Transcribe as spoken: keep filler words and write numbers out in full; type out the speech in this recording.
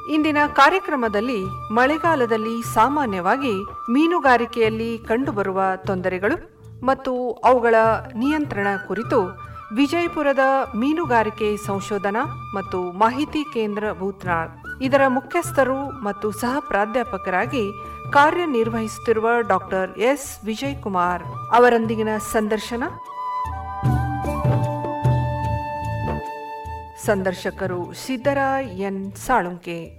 ಇಂದಿನ ಕಾರ್ಯಕ್ರಮದಲ್ಲಿ ಮಳೆಗಾಲದಲ್ಲಿ ಸಾಮಾನ್ಯವಾಗಿ ಮೀನುಗಾರಿಕೆಯಲ್ಲಿ ಕಂಡುಬರುವ ತೊಂದರೆಗಳು ಮತ್ತು ಅವುಗಳ ನಿಯಂತ್ರಣ ಕುರಿತು ವಿಜಯಪುರದ ಮೀನುಗಾರಿಕೆ ಸಂಶೋಧನಾ ಮತ್ತು ಮಾಹಿತಿ ಕೇಂದ್ರ ಭೂತ್ನಾಳ್ ಇದರ ಮುಖ್ಯಸ್ಥರು ಮತ್ತು ಸಹ ಪ್ರಾಧ್ಯಾಪಕರಾಗಿ ಕಾರ್ಯನಿರ್ವಹಿಸುತ್ತಿರುವ ಡಾಕ್ಟರ್ ಎಸ್ ವಿಜಯಕುಮಾರ್ ಅವರೊಂದಿಗಿನ ಸಂದರ್ಶನ. ಸಂದರ್ಶಕರು ಸಿದ್ದರಾಯ ಎನ್ ಸಾಳುಂಕೆ.